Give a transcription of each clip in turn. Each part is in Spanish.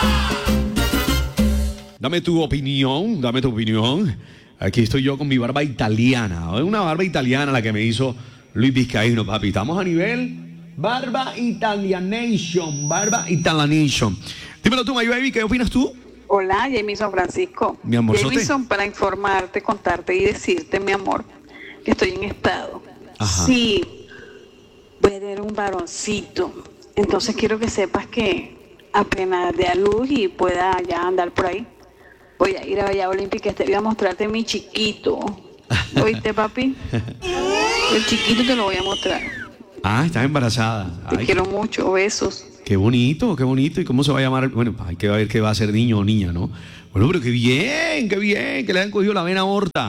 Dame tu opinión, dame tu opinión. Aquí estoy yo con mi barba italiana. Una barba italiana la que me hizo Luis Vizcaíno, papi. Estamos a nivel barba italianation, barba italianation. Dímelo tú, my baby, ¿qué opinas tú? Hola, Jamison Francisco. Mi amorzote. Jamison, para informarte, contarte y decirte, mi amor, que estoy en estado. Ajá. Sí, voy a tener un varoncito. Entonces quiero que sepas que apenas dé a luz y pueda ya andar por ahí, voy a ir a Bahía Olímpica. Voy a mostrarte mi chiquito. ¿Oíste, papi? El chiquito te lo voy a mostrar. Ah, estás embarazada. Te quiero mucho, besos. Qué bonito, qué bonito. ¿Y cómo se va a llamar? Bueno, hay que ver qué va a ser, niño o niña, ¿no? Bueno, pero qué bien, que le han cogido la vena aorta.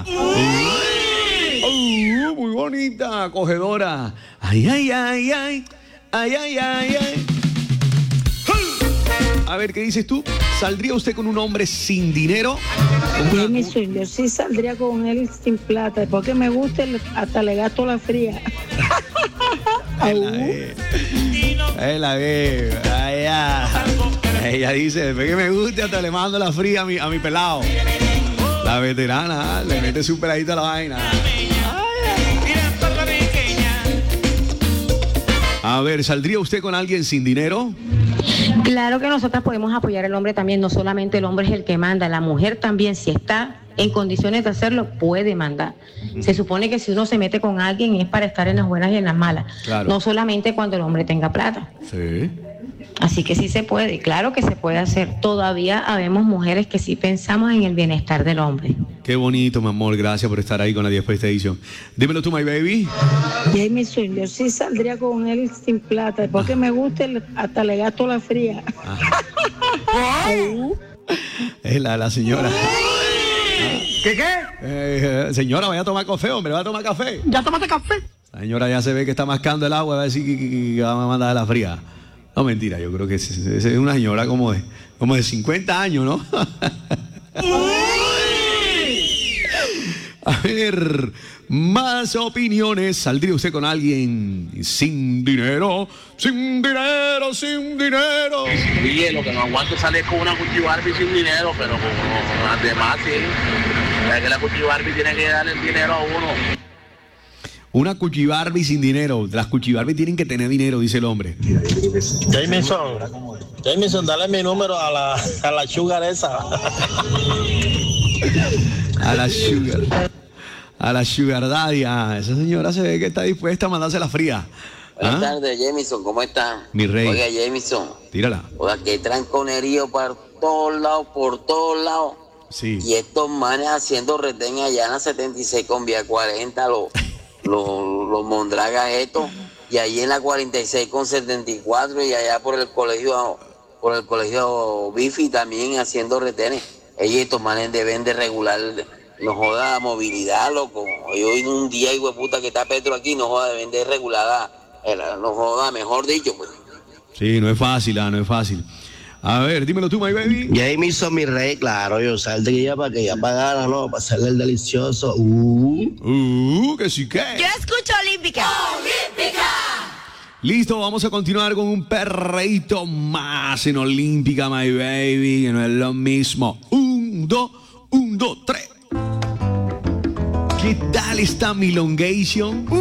Muy bonita, acogedora. Ay, ay, ay, ay. Ay, ay, ay, ay. A ver, ¿qué dices tú? ¿Saldría usted con un hombre sin dinero? Jamison, yo sí saldría con él sin plata, porque me gusta, hasta le gasto la fría. Ella dice, después que me guste, hasta le mando la fría a mi pelado. La veterana, le mete su peladito a la vaina. A ver, ¿saldría usted con alguien sin dinero? Claro que nosotras podemos apoyar al hombre también, no solamente el hombre es el que manda, la mujer también, si está en condiciones de hacerlo, puede mandar. Se supone que si uno se mete con alguien es para estar en las buenas y en las malas, claro. No solamente cuando el hombre tenga plata. Sí. Así que sí se puede, claro que se puede hacer. Todavía habemos mujeres que sí pensamos en el bienestar del hombre. Qué bonito, mi amor, gracias por estar ahí con la 10 Edition. Dímelo tú, my baby. Jamison, yo sí saldría con él sin plata, porque me gusta, hasta le gasto la fría. Es la señora. ¿Qué? Señora, vaya a tomar café, hombre, va a tomar café. ¿Ya tomaste café? La señora ya se ve que está mascando el agua, va a decir que va a mandar a la fría. No, mentira, yo creo que es una señora como de 50 años, ¿no? A ver, más opiniones. ¿Saldría usted con alguien sin dinero? Sin dinero, sin dinero. Oye, lo que no aguanto es salir con una Cuchi Barbie sin dinero, pero con las demás sí. Es que la Cuchi Barbie tiene que darle el dinero a uno. Una Cuchi Barbie sin dinero. Las Cuchi Barbie tienen que tener dinero, dice el hombre. Jamison, dale mi número a la sugar esa. A la sugar. A la sugar daddy. Ah, esa señora se ve que está dispuesta a mandarse la fría. Buenas tardes, Jamison, ¿cómo están? Mi rey. Oiga, Jamison. Tírala. Oiga, qué tranconerío por todos lados. Sí. Y estos manes haciendo retén allá en la 76 con vía 40, los mondragas estos, y allí en la 46 con 74 y allá por el colegio Bifi también haciendo retenes. Estos manes deben de regular, no joda la movilidad, loco. Hoy un día, hijo de puta, que está Petro aquí, no joda, deben de regular, no joda, mejor dicho, pues. Sí, no es fácil, no es fácil. A ver, dímelo tú, my baby. Jamison, mi rey, claro, yo saldría para que ella pagara, ¿no? Para hacerle el delicioso. Que sí que. Yo escucho Olímpica. ¡Olímpica! Listo, vamos a continuar con un perreíto más en Olímpica, my baby, que no es lo mismo. 1, 2, 3. ¿Qué tal esta milongation?